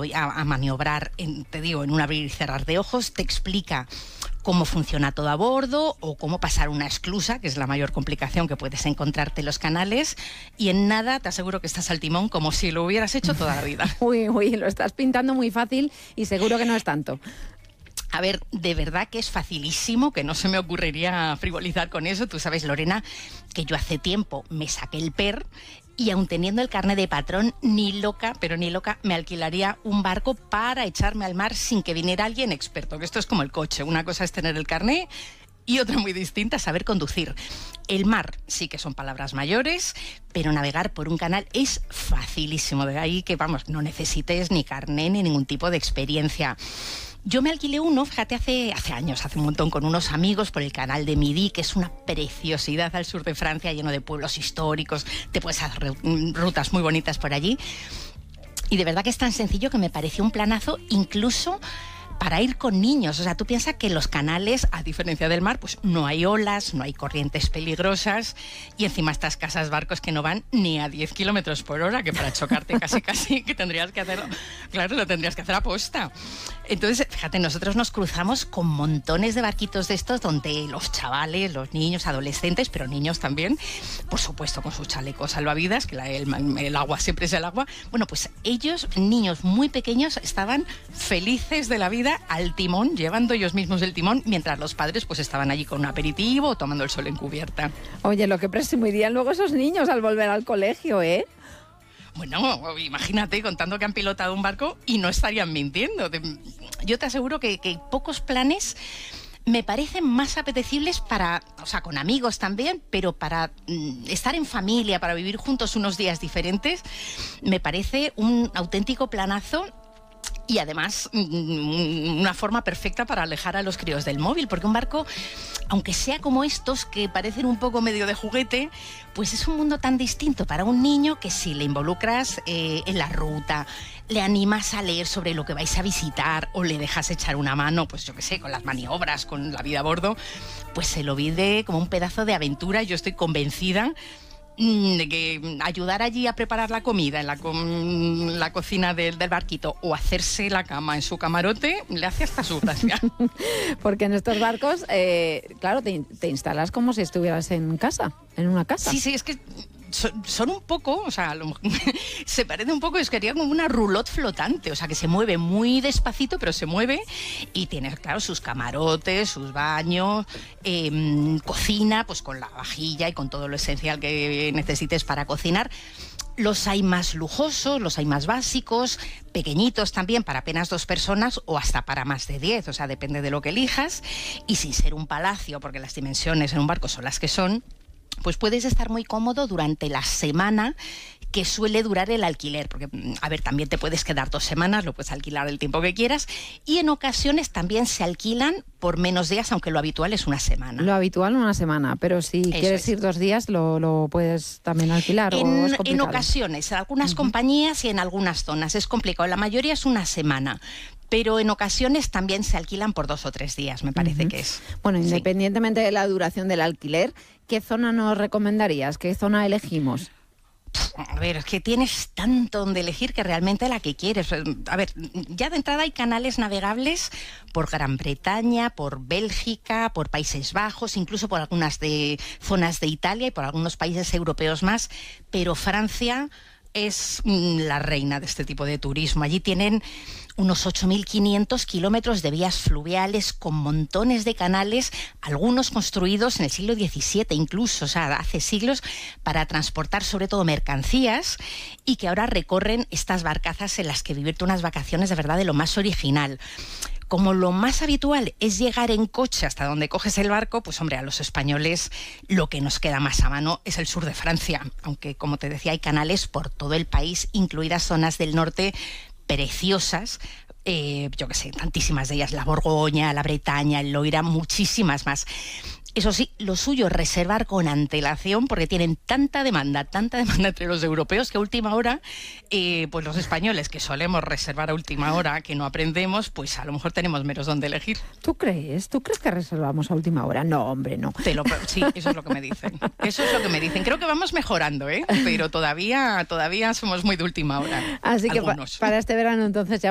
a maniobrar, te digo, en un abrir y cerrar de ojos, te explica cómo funciona todo a bordo o cómo pasar una esclusa, que es la mayor complicación que puedes encontrarte en los canales, y en nada te aseguro que estás al timón como si lo hubieras hecho toda la vida. Uy, lo estás pintando muy fácil y seguro que no es tanto. A ver, de verdad que es facilísimo, que no se me ocurriría frivolizar con eso. Tú sabes, Lorena, que yo hace tiempo me saqué el PER y aun teniendo el carné de patrón, ni loca, pero ni loca, me alquilaría un barco para echarme al mar sin que viniera alguien experto, que esto es como el coche. Una cosa es tener el carné y otra muy distinta, saber conducir. El mar sí que son palabras mayores, pero navegar por un canal es facilísimo. De ahí que, vamos, no necesites ni carné ni ningún tipo de experiencia. Yo me alquilé uno, fíjate, hace años, hace un montón, con unos amigos por el canal de Midi, que es una preciosidad al sur de Francia, lleno de pueblos históricos. Te puedes hacer rutas muy bonitas por allí. Y de verdad que es tan sencillo que me pareció un planazo, incluso para ir con niños. O sea, tú piensas que en los canales, a diferencia del mar, pues no hay olas, no hay corrientes peligrosas, y encima estas casas barcos que no van ni a 10 kilómetros por hora, que para chocarte casi que tendrías que hacerlo. Claro, lo tendrías que hacer a posta. Entonces, fíjate, nosotros nos cruzamos con montones de barquitos de estos donde los chavales, los niños, adolescentes, pero niños también, por supuesto con sus chalecos salvavidas, que el agua siempre es el agua. Bueno, pues ellos, niños muy pequeños, estaban felices de la vida al timón, llevando ellos mismos el timón, mientras los padres pues estaban allí con un aperitivo o tomando el sol en cubierta. Oye, lo que presumirían luego esos niños al volver al colegio, ¿eh? Bueno, imagínate contando que han pilotado un barco y no estarían mintiendo. Yo te aseguro que pocos planes me parecen más apetecibles para, o sea, con amigos también, pero para estar en familia, para vivir juntos unos días diferentes, me parece un auténtico planazo. Y además una forma perfecta para alejar a los críos del móvil, porque un barco, aunque sea como estos que parecen un poco medio de juguete, pues es un mundo tan distinto para un niño que si le involucras en la ruta, le animas a leer sobre lo que vais a visitar o le dejas echar una mano, pues yo qué sé, con las maniobras, con la vida a bordo, pues se lo vive como un pedazo de aventura. Yo estoy convencida de que ayudar allí a preparar la comida en la cocina del barquito o hacerse la cama en su camarote le hace hasta su gracia. Porque en estos barcos, claro, te instalas como si estuvieras en casa, en una casa. Sí, es que son un poco, o sea, se parece un poco, es que sería como una roulotte flotante, o sea, que se mueve muy despacito, pero se mueve y tiene, claro, sus camarotes, sus baños, cocina, pues con la vajilla y con todo lo esencial que necesites para cocinar. Los hay más lujosos, los hay más básicos, pequeñitos también para apenas 2 personas o hasta para más de 10, o sea, depende de lo que elijas. Y sin ser un palacio, porque las dimensiones en un barco son las que son, pues puedes estar muy cómodo durante la semana que suele durar el alquiler, porque, a ver, también te puedes quedar 2 semanas, lo puedes alquilar el tiempo que quieras, y en ocasiones también se alquilan por menos días, aunque lo habitual es una semana. Lo habitual una semana, pero si quieres ir 2 días, lo puedes también alquilar. En ocasiones, en algunas compañías y en algunas zonas es complicado, la mayoría es una semana. Pero en ocasiones también se alquilan por 2 o 3 días, me parece que es. Bueno, independientemente de la duración del alquiler, ¿qué zona nos recomendarías? ¿Qué zona elegimos? A ver, es que tienes tanto donde elegir que realmente la que quieres. A ver, ya de entrada hay canales navegables por Gran Bretaña, por Bélgica, por Países Bajos, incluso por algunas zonas de Italia y por algunos países europeos más, pero Francia es la reina de este tipo de turismo. Allí tienen unos 8.500 kilómetros de vías fluviales con montones de canales, algunos construidos en el siglo XVII incluso, o sea, hace siglos, para transportar sobre todo mercancías, y que ahora recorren estas barcazas en las que vivirte unas vacaciones de verdad de lo más original. Como lo más habitual es llegar en coche hasta donde coges el barco, pues hombre, a los españoles lo que nos queda más a mano es el sur de Francia, aunque como te decía hay canales por todo el país, incluidas zonas del norte preciosas, yo qué sé, tantísimas de ellas, la Borgoña, la Bretaña, el Loira, muchísimas más. Eso sí, lo suyo es reservar con antelación, porque tienen tanta demanda entre los europeos que a última hora, pues los españoles que solemos reservar a última hora, que no aprendemos, pues a lo mejor tenemos menos donde elegir. ¿Tú crees que reservamos a última hora? No, hombre, no. Sí, eso es lo que me dicen. Eso es lo que me dicen. Creo que vamos mejorando, pero todavía somos muy de última hora. Así que para este verano entonces ya